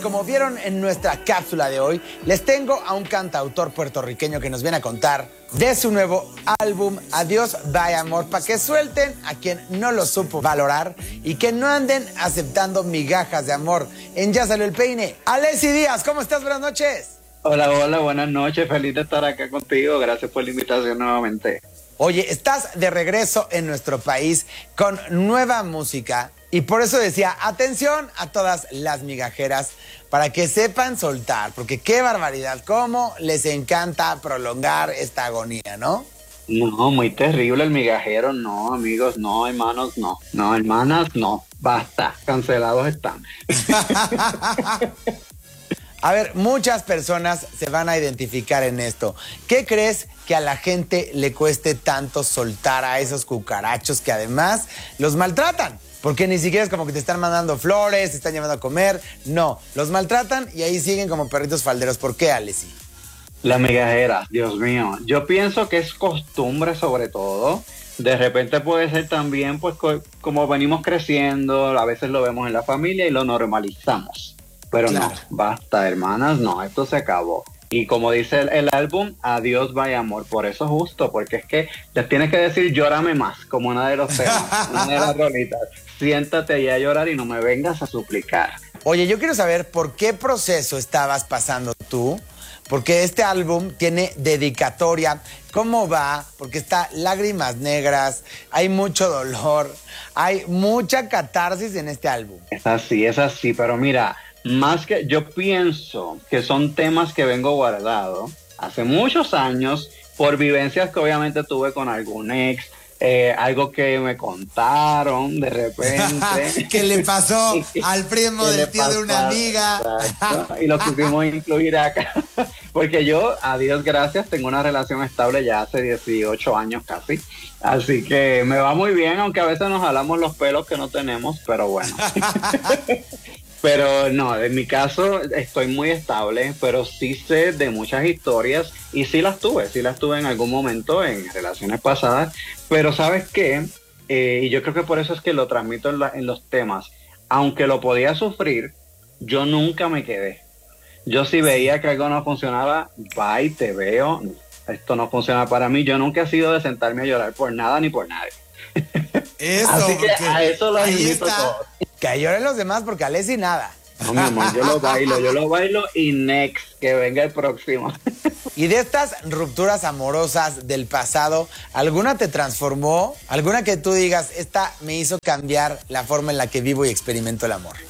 como vieron en nuestra cápsula de hoy, les tengo a un cantautor puertorriqueño que nos viene a contar de su nuevo álbum Adiós Bye Amor, para que suelten a quien no lo supo valorar y que no anden aceptando migajas de amor. En Ya Salió el Peine, Alessi Díaz, ¿cómo estás? Buenas noches. Hola, buenas noches, feliz de estar acá contigo, gracias por la invitación nuevamente. Oye, estás de regreso en nuestro país con nueva música y por eso decía, atención a todas las migajeras para que sepan soltar, porque qué barbaridad, cómo les encanta prolongar esta agonía, ¿no? No, muy terrible el migajero, no, amigos, no, hermanos, no, hermanas, no, basta, cancelados están. A ver, muchas personas se van a identificar en esto. ¿Qué crees que a la gente le cueste tanto soltar a esos cucarachos que además los maltratan? Porque ni siquiera es como que te están mandando flores, te están llevando a comer. No, los maltratan y ahí siguen como perritos falderos. ¿Por qué, Alessi? La migajera, Dios mío, yo pienso que es costumbre sobre todo. De repente puede ser también, pues, como venimos creciendo, a veces lo vemos en la familia y lo normalizamos. Pero claro. No, basta, hermanas, no, esto se acabó. Y como dice el álbum, Adiós Bye Amor, por eso justo, porque es que les tienes que decir llórame más, como una de los temas, una de las rolitas. Siéntate ahí a llorar y no me vengas a suplicar. Oye, yo quiero saber por qué proceso estabas pasando tú, porque este álbum tiene dedicatoria, ¿cómo va? Porque está lágrimas negras, hay mucho dolor, hay mucha catarsis en este álbum. Es así, pero mira, más que yo pienso que son temas que vengo guardado hace muchos años por vivencias que obviamente tuve con algún ex, algo que me contaron de repente. ¿Qué le pasó al primo del tío de una amiga? Exacto, y lo quisimos incluir acá. Porque yo, a Dios gracias, tengo una relación estable ya hace 18 años casi. Así que me va muy bien, aunque a veces nos jalamos los pelos que no tenemos, pero bueno. Pero no, en mi caso estoy muy estable, pero sí sé de muchas historias y sí las tuve en algún momento en relaciones pasadas, pero ¿sabes qué? Y yo creo que por eso es que lo transmito en los temas. Aunque lo podía sufrir, yo nunca me quedé. Yo si veía que algo no funcionaba, bye, te veo, esto no funciona para mí. Yo nunca he sido de sentarme a llorar por nada ni por nadie. Eso, así que a eso lo invito a todos. Que lloren los demás porque Alessi nada. No, mi amor, yo lo bailo y next, que venga el próximo. Y de estas rupturas amorosas del pasado, ¿alguna te transformó? ¿Alguna que tú digas, esta me hizo cambiar la forma en la que vivo y experimento el amor?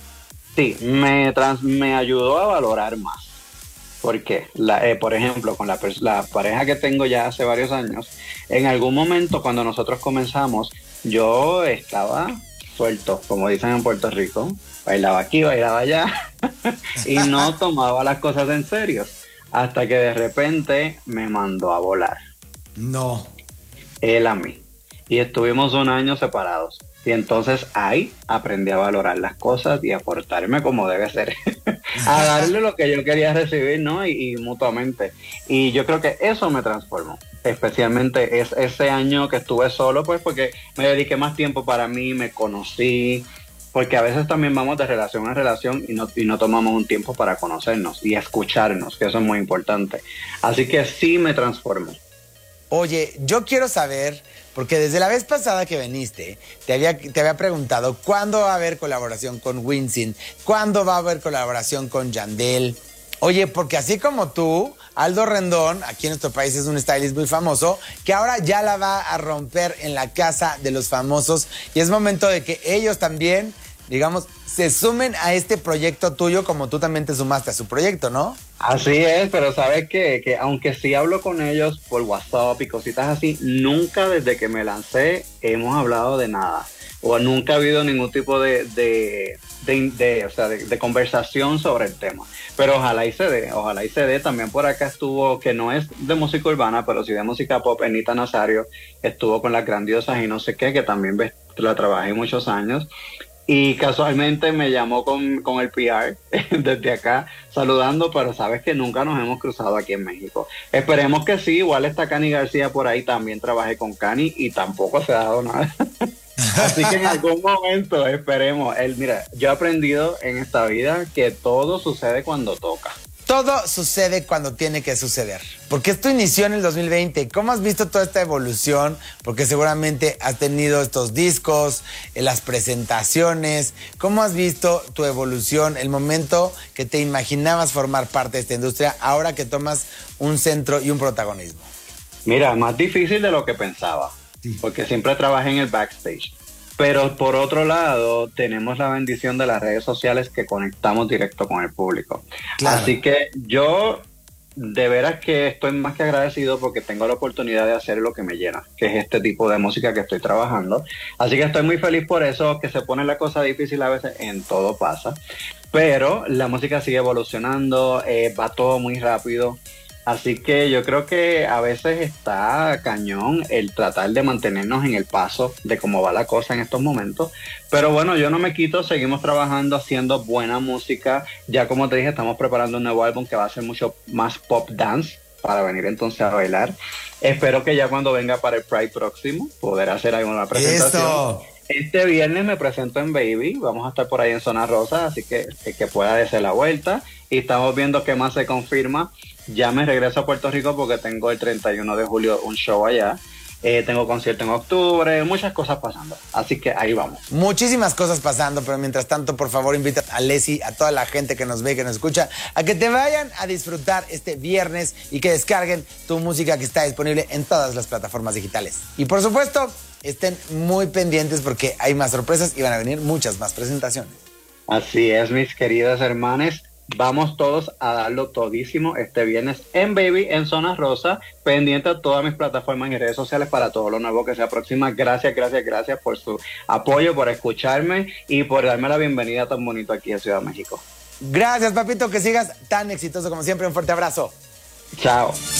Sí, me ayudó a valorar más. ¿Por qué? Por ejemplo, con la pareja que tengo ya hace varios años, en algún momento cuando nosotros comenzamos, yo estaba suelto, como dicen en Puerto Rico, bailaba aquí, bailaba allá, y no tomaba las cosas en serio, hasta que de repente me mandó a volar. No. Él a mí. Y estuvimos 1 año separados. Y entonces ahí aprendí a valorar las cosas y a portarme como debe ser. A darle lo que yo quería recibir, ¿no? Y mutuamente. Y yo creo que eso me transformó. Especialmente ese año que estuve solo, pues porque me dediqué más tiempo para mí, me conocí. Porque a veces también vamos de relación en relación y no tomamos un tiempo para conocernos y escucharnos, que eso es muy importante. Así que sí me transformó. Oye, yo quiero saber, porque desde la vez pasada que viniste, te había preguntado cuándo va a haber colaboración con Winsin, cuándo va a haber colaboración con Yandel. Oye, porque así como tú, Aldo Rendón, aquí en nuestro país es un stylist muy famoso, que ahora ya la va a romper en la casa de los famosos y es momento de que ellos también, digamos, se sumen a este proyecto tuyo como tú también te sumaste a su proyecto, ¿no? Así es, pero sabes que aunque sí hablo con ellos por WhatsApp y cositas así, nunca desde que me lancé hemos hablado de nada. O nunca ha habido ningún tipo de conversación sobre el tema. Pero ojalá y se dé. También por acá estuvo, que no es de música urbana, pero sí de música pop, Enita Nazario, estuvo con Las Grandiosas y no sé qué, que también la trabajé muchos años. Y casualmente me llamó con el PR desde acá saludando, pero sabes que nunca nos hemos cruzado aquí en México. Esperemos que sí, igual está Cani García por ahí, también trabajé con Cani y tampoco se ha dado nada. Así que en algún momento esperemos. Mira, yo he aprendido en esta vida que todo sucede cuando toca. Todo sucede cuando tiene que suceder. Porque esto inició en el 2020. ¿Cómo has visto toda esta evolución? Porque seguramente has tenido estos discos, las presentaciones. ¿Cómo has visto tu evolución, el momento que te imaginabas formar parte de esta industria, ahora que tomas un centro y un protagonismo? Mira, más difícil de lo que pensaba, porque siempre trabajé en el backstage. Pero por otro lado, tenemos la bendición de las redes sociales que conectamos directo con el público. Claro. Así que yo de veras que estoy más que agradecido porque tengo la oportunidad de hacer lo que me llena, que es este tipo de música que estoy trabajando. Así que estoy muy feliz por eso, que se pone la cosa difícil a veces, en todo pasa. Pero la música sigue evolucionando, va todo muy rápido. Así que yo creo que a veces está cañón el tratar de mantenernos en el paso de cómo va la cosa en estos momentos. Pero bueno, yo no me quito, seguimos trabajando, haciendo buena música. Ya como te dije, estamos preparando un nuevo álbum que va a ser mucho más pop dance para venir entonces a bailar. Espero que ya cuando venga para el Pride próximo poder hacer alguna presentación. ¡Eso! Este viernes me presento en Baby, vamos a estar por ahí en Zona Rosa, así que pueda darse la vuelta. Y estamos viendo qué más se confirma. Ya me regreso a Puerto Rico porque tengo el 31 de julio un show allá. Tengo concierto en octubre, muchas cosas pasando. Así que ahí vamos. Muchísimas cosas pasando, pero mientras tanto, por favor, invita a Leslie, a toda la gente que nos ve y que nos escucha, a que te vayan a disfrutar este viernes y que descarguen tu música que está disponible en todas las plataformas digitales. Y por supuesto, estén muy pendientes porque hay más sorpresas y van a venir muchas más presentaciones. Así es, mis queridas hermanas. Vamos todos a darlo todísimo este viernes en Baby, en Zona Rosa, pendiente a todas mis plataformas y redes sociales para todo lo nuevo que se aproxima. Gracias por su apoyo, por escucharme y por darme la bienvenida tan bonito aquí en Ciudad de México. Gracias, papito, que sigas tan exitoso como siempre. Un fuerte abrazo. Chao.